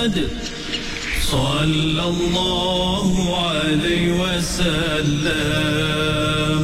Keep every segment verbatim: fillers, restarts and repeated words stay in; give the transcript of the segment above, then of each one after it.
محمد صلى الله عليه وسلم.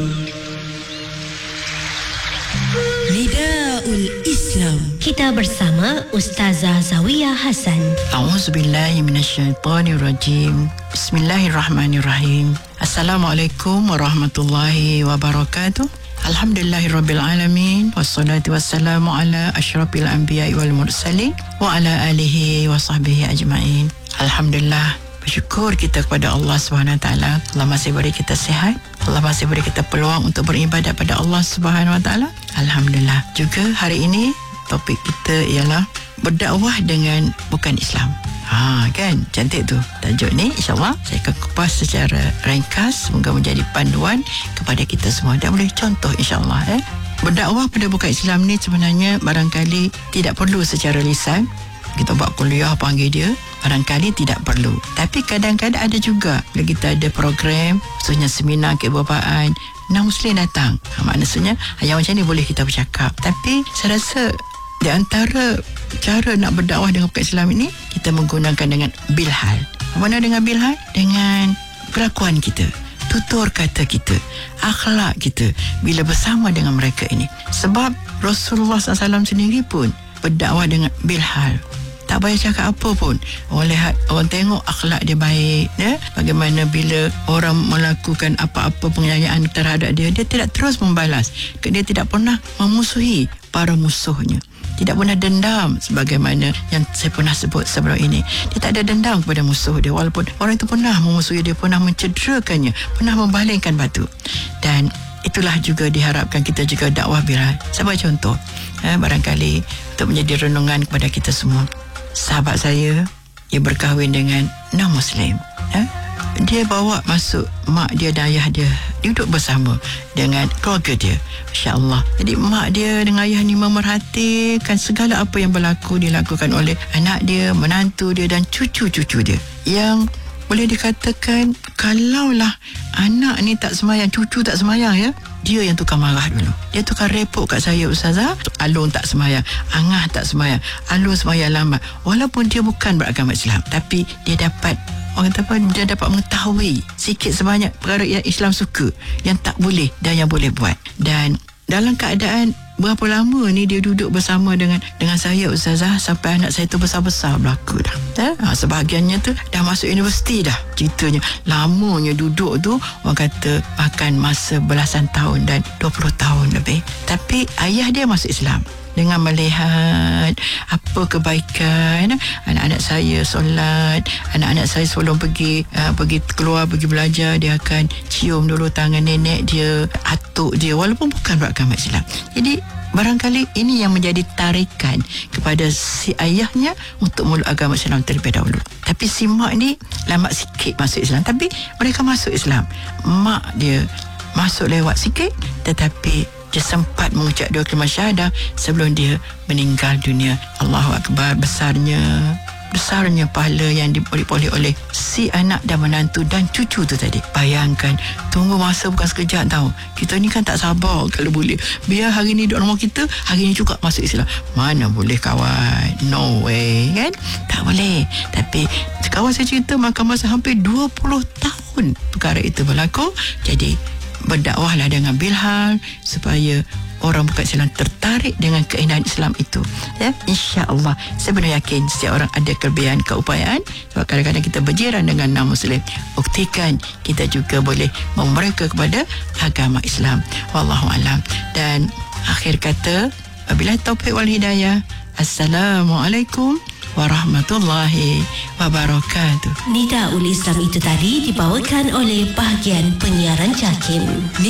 Nidaul Islam. Kita bersama Ustazah Zawiyah Hasan. A'udzubillahi minasyaitonirrajim. Bismillahirrahmanirrahim. Assalamualaikum warahmatullahi wabarakatuh. Alhamdulillahirabbil alamin wassalatu wassalamu ala asyrafil anbiya'i wal mursalin wa ala alihi wa sahbihi ajma'in. Alhamdulillah, bersyukur kita kepada Allah Subhanahu Wa Taala. Allah masih beri kita sihat. Allah masih beri kita peluang untuk beribadat pada Allah Subhanahu Wa Taala. Alhamdulillah. Juga hari ini topik kita ialah berdakwah dengan bukan Islam. Ha, kan? Cantik tu. Tajuk ni insya-Allah saya akan kupas secara ringkas, semoga menjadi panduan kepada kita semua dan boleh contoh insya-Allah eh. Berdakwah pada bukan Islam ni sebenarnya barangkali tidak perlu secara lisan. Kita buat kuliah panggil dia, barangkali tidak perlu. Tapi kadang-kadang ada juga bila kita ada program, khususnya seminar kebapaan, non-Muslim datang. Ha, maksudnya yang macam ni boleh kita bercakap. Tapi saya rasa di antara cara nak berdakwah dengan bukan Islam ini, kita menggunakan dengan bilhal. Mana dengan bilhal? Dengan kelakuan kita, tutur kata kita, akhlak kita bila bersama dengan mereka ini. Sebab Rasulullah sallallahu alaihi wasallam sendiri pun berdakwah dengan bilhal. Tak payah cakap apa pun. Orang lihat, orang tengok akhlak dia baik, ya? Bagaimana bila orang melakukan apa-apa penganiayaan terhadap dia, dia tidak terus membalas. Dia tidak pernah memusuhi para musuhnya. Tidak pernah dendam sebagaimana yang saya pernah sebut sebelum ini. Dia tak ada dendam kepada musuh dia, walaupun orang itu pernah memusuhi dia, pernah mencederakannya, pernah membalingkan batu. Dan itulah juga diharapkan kita juga dakwah bilhal. Sebagai contoh, eh, barangkali untuk menjadi renungan kepada kita semua. Sahabat saya, dia berkahwin dengan non-Muslim. Eh? Dia bawa masuk mak dia dan ayah dia, duduk bersama dengan keluarga dia. Masya Allah. Jadi mak dia dengan ayah ni memerhatikan segala apa yang berlaku dilakukan oleh anak dia, menantu dia dan cucu-cucu dia. Yang boleh dikatakan kalaulah anak ni tak semayang, cucu tak semayang, ya, dia yang tukar marah dulu. Dia tukar repot kat saya, Ustazah. Alun tak semayang, Angah tak semayang, Alun semayang lambat. Walaupun dia bukan beragama Islam, tapi dia dapat, orang kata apa, dia dapat mengetahui sikit sebanyak perkara yang Islam suka, yang tak boleh dan yang boleh buat. Dan dalam keadaan berapa lama ni dia duduk bersama dengan dengan saya, Ustazah, sampai anak saya tu besar-besar berlaku dah. Eh? Ha, sebahagiannya tu dah masuk universiti dah. Ceritanya lamanya duduk tu, orang kata bahkan masa belasan tahun dan dua puluh tahun lebih. Tapi ayah dia masuk Islam. Dengan melihat apa kebaikan anak-anak saya solat, anak-anak saya sebelum pergi uh, pergi keluar, pergi belajar, dia akan cium dulu tangan nenek dia, atuk dia, walaupun bukan beragama Islam. Jadi barangkali ini yang menjadi tarikan kepada si ayahnya untuk meluk agama Islam terlebih dahulu. Tapi si mak ni lambat sikit masuk Islam, tapi mereka masuk Islam. Mak dia masuk lewat sikit, tetapi dia sempat mengucap dua kalimah syahadah sebelum dia meninggal dunia. Allahu Akbar. Besarnya besarnya pahala yang diperoleh oleh si anak dan menantu dan cucu tu tadi. Bayangkan, tunggu masa bukan sekejap tau. Kita ni kan tak sabar kalau boleh. Biar hari ni duduk rumah kita, hari ni juga masuk Islam. Mana boleh kawan? No way, kan? Tak boleh. Tapi kawan saya cerita makan masa hampir dua puluh tahun perkara itu berlaku. Jadi berdakwahlah dengan bilhal supaya orang bukan Islam tertarik dengan keindahan Islam itu, ya. InsyaAllah saya benar yakin setiap orang ada kelebihan, keupayaan. Sebab kadang-kadang kita berjiran dengan non-Muslim, buktikan kita juga boleh membawa mereka kepada agama Islam. Wallahualam. Dan akhir kata, wabillahi taufiq wal hidayah. Assalamualaikum warahmatullahi wabarakatuh. Nidaul Islam itu tadi dibawakan oleh bahagian penyiaran JAKIM.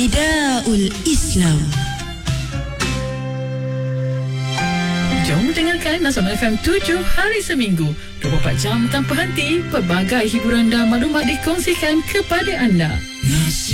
Nidaul Islam. Jom dengarkan Nasional F M tujuh hari seminggu, dua puluh empat jam tanpa henti. Pelbagai hiburan dan maklumat dikongsikan kepada anda.